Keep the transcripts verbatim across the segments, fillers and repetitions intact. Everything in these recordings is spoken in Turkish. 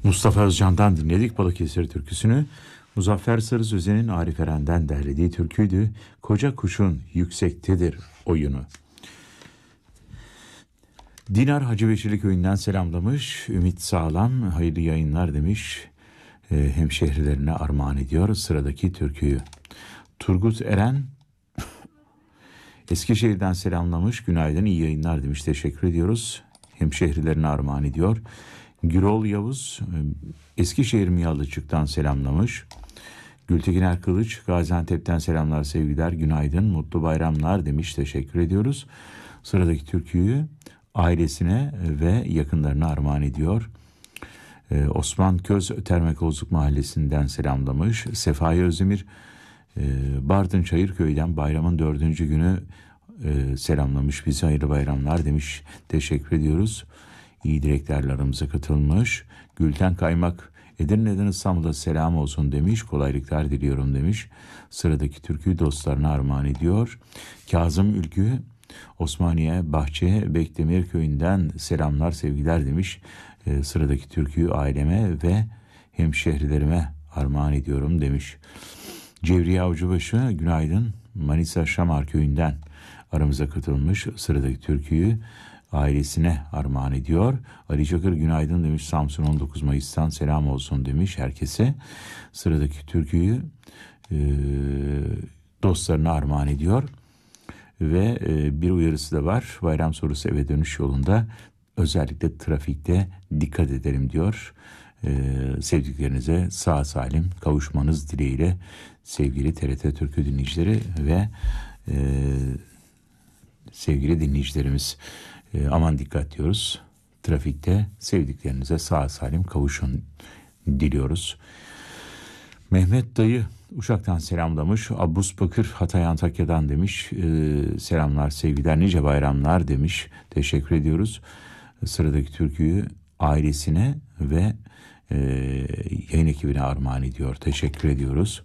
Mustafa Özcan'dan dinledik Balıkesir türküsünü. Muzaffer Sarı Sözen'in Arif Eren'den derlediği türküydü. Koca kuşun yüksektedir oyunu. Dinar Hacıbeşirli köyünden selamlamış. Ümit Sağlam hayırlı yayınlar demiş. E, hemşehrilerine armağan ediyor sıradaki türküyü. Turgut Eren Eskişehir'den selamlamış. Günaydın, iyi yayınlar demiş. Teşekkür ediyoruz. Hemşehrilerine armağan ediyor. Gürol Yavuz Eskişehir Miyalıçık'tan selamlamış. Gültekin Erkılıç Gaziantep'ten selamlar, sevgiler, günaydın, mutlu bayramlar demiş. Teşekkür ediyoruz. Sıradaki türküyü ailesine ve yakınlarına armağan ediyor. Ee, Osman Köz Termekozluk Mahallesi'nden selamlamış. Sefai Özdemir e, Bartın Çayırköy'den bayramın dördüncü günü e, selamlamış bizi. Hayırlı bayramlar demiş. Teşekkür ediyoruz. İyi dileklerle aramıza katılmış. Gülten Kaymak Edirne'den İstanbul'a selam olsun demiş. Kolaylıklar diliyorum demiş. Sıradaki türküyü dostlarına armağan ediyor. Kazım Ülkü Osmaniye Bahçe Bekdemir köyünden selamlar, sevgiler demiş. Ee, sıradaki türküyü aileme ve hemşehrilerime armağan ediyorum demiş. Cevriye Avcıbaşı günaydın, Manisa Şamar köyünden aramıza katılmış. Sıradaki türküyü ailesine armağan ediyor. Ali Çakır günaydın demiş. Samsun on dokuz Mayıs'tan selam olsun demiş herkese. Sıradaki türküyü e, dostlarına armağan ediyor. Ve e, bir uyarısı da var. Bayram sonrası eve dönüş yolunda özellikle trafikte dikkat edelim diyor. E, sevdiklerinize sağ salim kavuşmanız dileğiyle sevgili T R T Türkü dinleyicileri ve e, sevgili dinleyicilerimiz. E, aman dikkat diyoruz. Trafikte sevdiklerinize sağ salim kavuşun diliyoruz. Mehmet Dayı Uşak'tan selamlamış. Abbus Bakır Hatay Antakya'dan demiş. E, selamlar, sevgiler, nice bayramlar demiş. Teşekkür ediyoruz. Sıradaki türküyü ailesine ve e, yayın ekibine armağan ediyor. Teşekkür ediyoruz.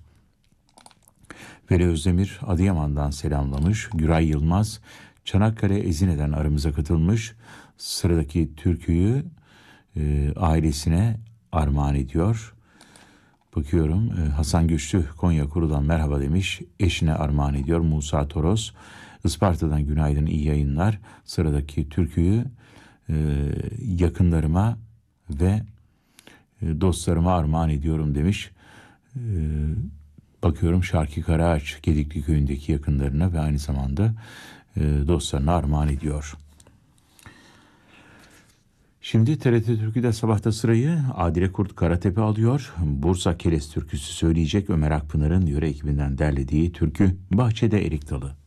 Veli Özdemir Adıyaman'dan selamlamış. Güray Yılmaz Çanakkale Ezine'den aramıza katılmış. Sıradaki türküyü e, ailesine armağan ediyor. Bakıyorum e, Hasan Güçlü Konya Kuru'dan merhaba demiş. Eşine armağan ediyor. Musa Toros Isparta'dan günaydın, iyi yayınlar. Sıradaki türküyü e, yakınlarıma ve e, dostlarıma armağan ediyorum demiş. E, bakıyorum Şarkı Karaağaç Gedikli Köyü'ndeki yakınlarına ve aynı zamanda dostlarına armağan ediyor. Şimdi T R T Türkü'de sabahta sırayı Adile Kurt Karatepe alıyor. Bursa Keles türküsü söyleyecek. Ömer Akpınar'ın yöre ekibinden derlediği türkü Bahçede Erik Dalı.